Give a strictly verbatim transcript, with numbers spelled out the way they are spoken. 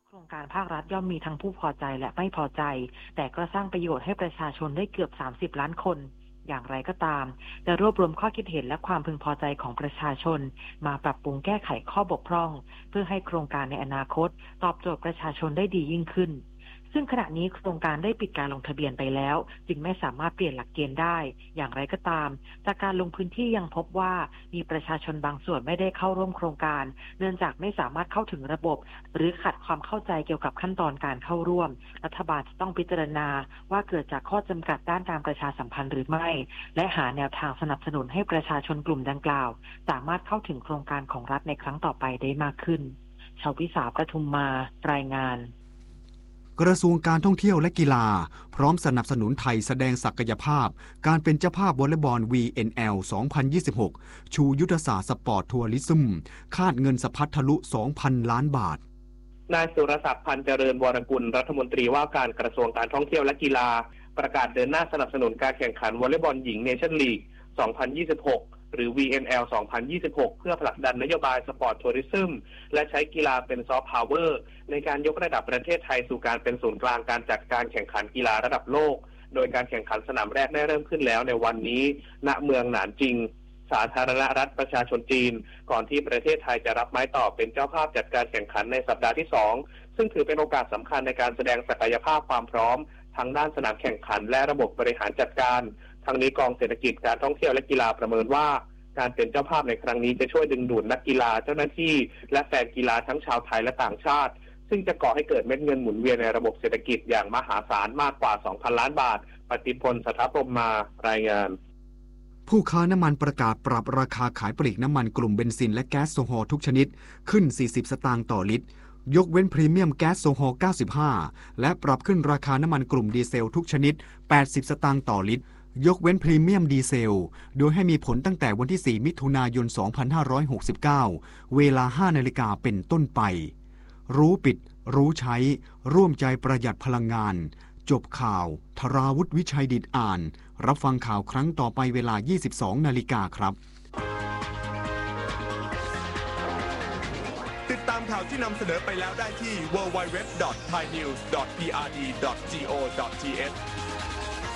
โครงการภาครัฐย่อมมีทั้งผู้พอใจและไม่พอใจแต่ก็สร้างประโยชน์ให้ประชาชนได้เกือบสามสิบล้านคนอย่างไรก็ตามจะรวบรวมข้อคิดเห็นและความพึงพอใจของประชาชนมาปรับปรุงแก้ไขข้อบกพร่องเพื่อให้โครงการในอนาคตตอบโจทย์ประชาชนได้ดียิ่งขึ้นซึ่งขณะนี้โครงการได้ปิดการลงทะเบียนไปแล้วจึงไม่สามารถเปลี่ยนหลักเกณฑ์ได้อย่างไรก็ตามจากการลงพื้นที่ยังพบว่ามีประชาชนบางส่วนไม่ได้เข้าร่วมโครงการเนื่องจากไม่สามารถเข้าถึงระบบหรือขัดความเข้าใจเกี่ยวกับขั้นตอนการเข้าร่วมรัฐบาลจะต้องพิจารณาว่าเกิดจากข้อจำกัดด้านการประชาสัมพันธ์หรือไม่และหาแนวทางสนับสนุนให้ประชาชนกลุ่มดังกล่าวสามารถเข้าถึงโครงการของรัฐในครั้งต่อไปได้มากขึ้นชวิสาประทุมมารายงานกระทรวงการท่องเที่ยวและกีฬาพร้อมสนับสนุนไทยแสดงศักยภาพการเป็นเจ้าภาพวอลเลย์บอล วี เอ็น แอล สองพันยี่สิบหก ชูยุทธศาสตร์สปอร์ตทัวริซึมคาดเงินสะพัดทะลุ สองพัน ล้านบาทนายสุรศักดิ์พันธ์เจริญวรกุลรัฐมนตรีว่าการกระทรวงการท่องเที่ยวและกีฬาประกาศเดินหน้าสนับสนุนการแข่งขันวอลเลย์บอลหญิงเนชั่นลีก สองพันยี่สิบหกหรือ วี เอ็น แอล สองพันยี่สิบหก เพื่อผลักดันนโยบายสปอร์ตทัวริซึมและใช้กีฬาเป็นซอฟต์พาวเวอร์ในการยกระดับประเทศไทยสู่การเป็นศูนย์กลางการจัดการแข่งขันกีฬาระดับโลกโดยการแข่งขันสนามแรกได้เริ่มขึ้นแล้วในวันนี้ณเมืองหนานจิงสาธารณรัฐประชาชนจีนก่อนที่ประเทศไทยจะรับไม้ต่อเป็นเจ้าภาพจัดการแข่งขันในสัปดาห์ที่สองซึ่งถือเป็นโอกาสสำคัญในการแสดงศักยภาพความพร้อมทั้งด้านสนามแข่งขันและระบบบริหารจัดการทั้งนี้กองเศรษฐกิจการท่องเที่ยวและกีฬาประเมินว่าการเป็นเจ้าภาพในครั้งนี้จะช่วยดึงดูดนักกีฬาเจ้าหน้าที่และแฟนกีฬาทั้งชาวไทยและต่างชาติซึ่งจะก่อให้เกิดเม็ดเงินหมุนเวียนในระบบเศรษฐกิจอย่างมหาศาลมากกว่า สองพัน ล้านบาทปฏิพลสถาพรหมมารายงานผู้ค้าน้ำมันประกาศปรับราคาขายปลีกน้ำมันกลุ่มเบนซินและแก๊สโซฮอลทุกชนิดขึ้นสี่สิบสตางค์ต่อลิตรยกเว้นพรีเมียมแก๊สโซฮอลเก้าสิบห้าและปรับขึ้นราคาน้ำมันกลุ่มดีเซลทุกชนิดแปดสิบสตางค์ต่อลิตรยกเว้นพรีเมียมดีเซลโดยให้มีผลตั้งแต่วันที่สี่มิถุนายนสองพันห้าร้อยหกสิบเก้าเวลาห้านาฬิกาเป็นต้นไปรู้ปิดรู้ใช้ร่วมใจประหยัดพลังงานจบข่าวธราวุฒิวิชัยดิษฐ์อ่านรับฟังข่าวครั้งต่อไปเวลา ยี่สิบสองนาฬิกาครับติดตามข่าวที่นำเสนอไปแล้วได้ที่ ดับเบิลยู ดับเบิลยู ดับเบิลยู ดอท ไทยนิวส์ ดอท พี อาร์ ดี ดอท โก ดอท ที เอช